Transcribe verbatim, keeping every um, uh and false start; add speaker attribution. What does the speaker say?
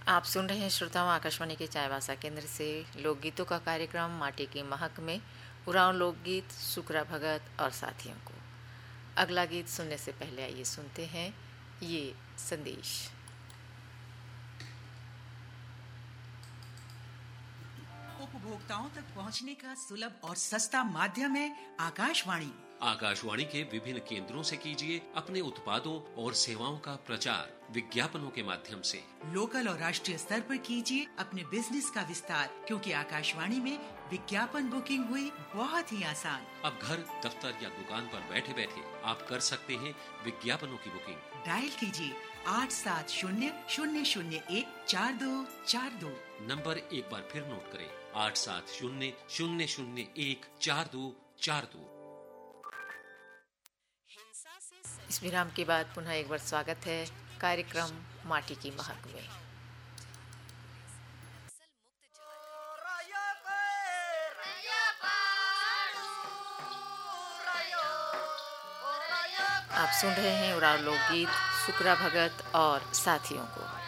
Speaker 1: आप सुन रहे हैं श्रोताओं आकाशवाणी के चायवासा केंद्र से लोकगीतों का कार्यक्रम माटी की महक में उरांव लोकगीत सुकरा भगत और साथियों को। अगला गीत सुनने से पहले आइए सुनते हैं ये संदेश।
Speaker 2: उपभोक्ताओं तक पहुंचने का सुलभ और सस्ता माध्यम है आकाशवाणी।
Speaker 3: आकाशवाणी के विभिन्न केंद्रों से कीजिए अपने उत्पादों और सेवाओं का प्रचार विज्ञापनों के माध्यम से।
Speaker 2: लोकल और राष्ट्रीय स्तर पर कीजिए अपने बिजनेस का विस्तार, क्योंकि आकाशवाणी में विज्ञापन बुकिंग हुई बहुत ही आसान।
Speaker 3: अब घर, दफ्तर या दुकान पर बैठे बैठे आप कर सकते हैं विज्ञापनों की बुकिंग।
Speaker 2: डायल कीजिए आठ सात शून्य शून्य शून्य एक चार दो चार दो।
Speaker 3: नंबर एक बार फिर नोट करें, आठ सात शून्य शून्य शून्य एक चार दो चार दो।
Speaker 1: इस विराम के बाद पुनः एक बार स्वागत है कार्यक्रम माटी की महक में। आप सुन रहे हैं उरांव लोकगीत सुकरा भगत और साथियों को।